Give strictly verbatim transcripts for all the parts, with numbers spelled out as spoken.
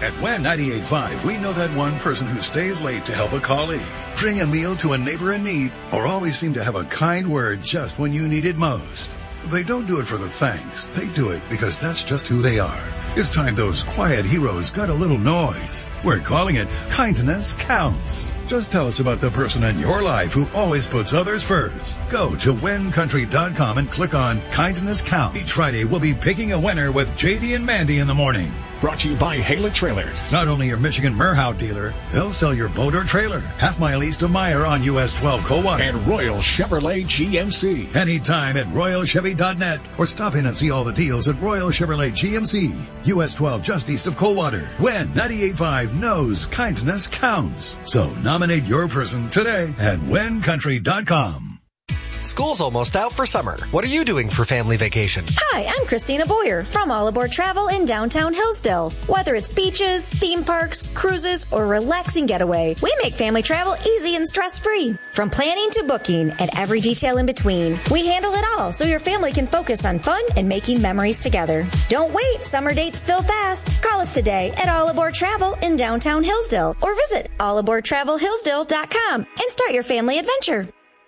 At W E N ninety-eight point five, we know that one person who stays late to help a colleague, bring a meal to a neighbor in need, or always seem to have a kind word just when you need it most. They don't do it for the thanks. They do it because that's just who they are. It's time those quiet heroes got a little noise. We're calling it Kindness Counts. Just tell us about the person in your life who always puts others first. Go to win country dot com and click on Kindness Counts. Each Friday, we'll be picking a winner with J D and Mandy in the morning. Brought to you by Hala Trailers. Not only your Michigan Merhout dealer, they'll sell your boat or trailer. Half mile east of Meyer on U S twelve Coldwater. And Royal Chevrolet G M C. Anytime at royal chevy dot net or stop in and see all the deals at Royal Chevrolet G M C. U S twelve just east of Coldwater. W E N ninety-eight point five knows kindness counts. So nominate your person today at win country dot com. School's almost out for summer. What are you doing for family vacation? Hi, I'm Christina Boyer from All Aboard Travel in downtown Hillsdale. Whether it's beaches, theme parks, cruises, or relaxing getaway, we make family travel easy and stress-free. From planning to booking and every detail in between, we handle it all so your family can focus on fun and making memories together. Don't wait, summer dates fill fast. Call us today at All Aboard Travel in downtown Hillsdale or visit all aboard travel hillsdale dot com and start your family adventure.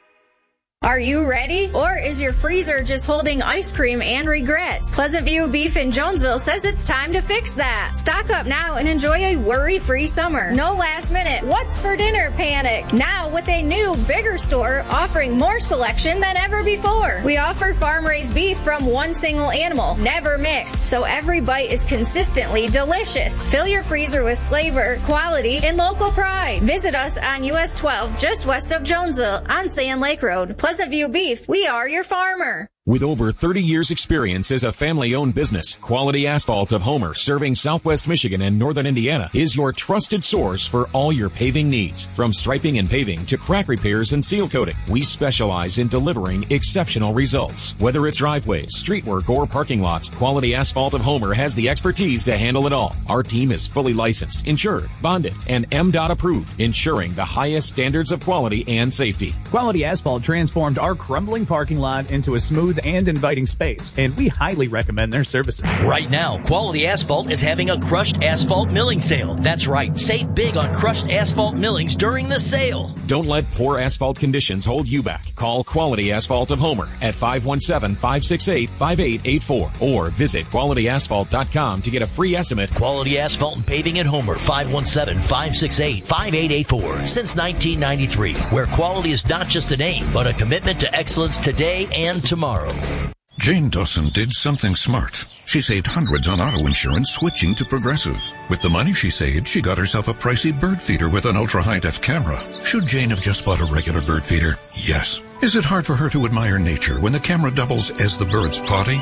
Are you ready? Or is your freezer just holding ice cream and regrets? Pleasant View Beef in Jonesville says it's time to fix that. Stock up now and enjoy a worry-free summer. No last minute, what's for dinner panic. Now with a new, bigger store offering more selection than ever before. We offer farm-raised beef from one single animal, never mixed, so every bite is consistently delicious. Fill your freezer with flavor, quality, and local pride. Visit us on U S twelve just west of Jonesville on Sand Lake Road. Pleasant View Beef, we are your farmer. With over thirty years experience as a family-owned business, Quality Asphalt of Homer, serving Southwest Michigan and Northern Indiana, is your trusted source for all your paving needs. From striping and paving to crack repairs and seal coating, we specialize in delivering exceptional results. Whether it's driveways, street work, or parking lots, Quality Asphalt of Homer has the expertise to handle it all. Our team is fully licensed, insured, bonded, and M DOT approved, ensuring the highest standards of quality and safety. Quality Asphalt transformed our crumbling parking lot into a smooth and inviting space, and we highly recommend their services. Right now, Quality Asphalt is having a crushed asphalt milling sale. That's right, save big on crushed asphalt millings during the sale. Don't let poor asphalt conditions hold you back. Call Quality Asphalt of Homer at five one seven, five six eight, five eight eight four or visit quality asphalt dot com to get a free estimate. Quality Asphalt and Paving at Homer, five one seven, five six eight, five eight eight four. Since nineteen ninety-three, where quality is not just a name, but a commitment to excellence today and tomorrow. Jane Dawson did something smart. She saved hundreds on auto insurance switching to Progressive. With the money she saved, she got herself a pricey bird feeder with an ultra-high-def camera. Should Jane have just bought a regular bird feeder? Yes. Is it hard for her to admire nature when the camera doubles as the bird's potty?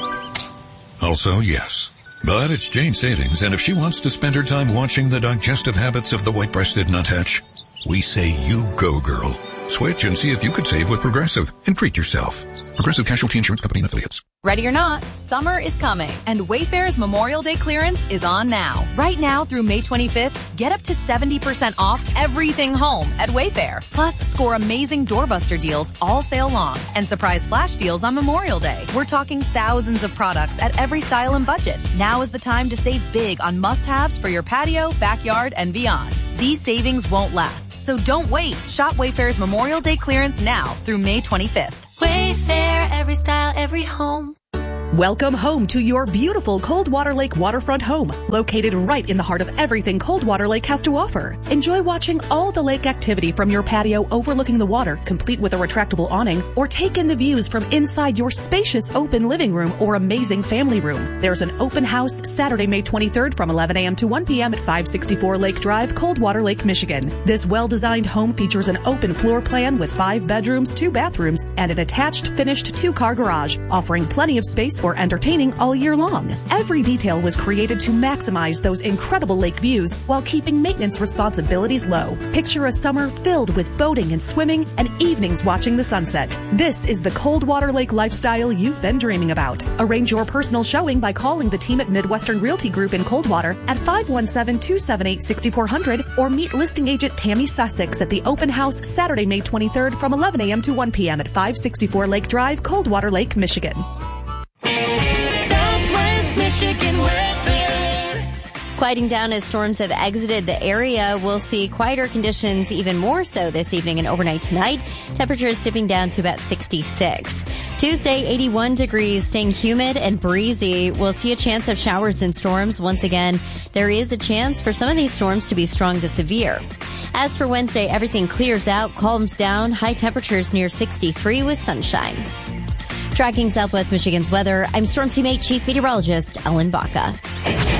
Also, yes. But it's Jane's savings, and if she wants to spend her time watching the digestive habits of the white-breasted nuthatch, we say you go, girl. Switch and see if you could save with Progressive and treat yourself. Progressive Casualty Insurance Company and Affiliates. Ready or not, summer is coming, and Wayfair's Memorial Day clearance is on now. Right now through May twenty-fifth, get up to seventy percent off everything home at Wayfair. Plus, score amazing doorbuster deals all sale long and surprise flash deals on Memorial Day. We're talking thousands of products at every style and budget. Now is the time to save big on must-haves for your patio, backyard, and beyond. These savings won't last, so don't wait. Shop Wayfair's Memorial Day clearance now through May twenty-fifth. Wayfair, every style, every home. Welcome home to your beautiful Coldwater Lake waterfront home, located right in the heart of everything Coldwater Lake has to offer. Enjoy watching all the lake activity from your patio overlooking the water, complete with a retractable awning, or take in the views from inside your spacious open living room or amazing family room. There's an open house Saturday, May twenty-third from eleven a.m. to one p.m. at five sixty-four Lake Drive, Coldwater Lake, Michigan. This well-designed home features an open floor plan with five bedrooms, two bathrooms, and an attached finished two-car garage, offering plenty of space for entertaining all year long. Every detail was created to maximize those incredible lake views while keeping maintenance responsibilities low. Picture a summer filled with boating and swimming and evenings watching the sunset. This is the Coldwater Lake lifestyle you've been dreaming about. Arrange your personal showing by calling the team at Midwestern Realty Group in Coldwater at five one seven, two seven eight, six four zero zero or meet listing agent Tammy Sussex at the open house Saturday, May twenty-third from eleven a.m. to one p.m. at five sixty-four Lake Drive, Coldwater Lake, Michigan. Southwest Michigan weather. Quieting down as storms have exited the area. We'll see quieter conditions even more so this evening and overnight tonight. Temperatures dipping down to about sixty-six. Tuesday, eighty-one degrees, staying humid and breezy. We'll see a chance of showers and storms. Once again, there is a chance for some of these storms to be strong to severe. As for Wednesday, everything clears out, calms down, high temperatures near sixty-three with sunshine. Tracking Southwest Michigan's weather, I'm Storm Team eight Chief Meteorologist Ellen Baca.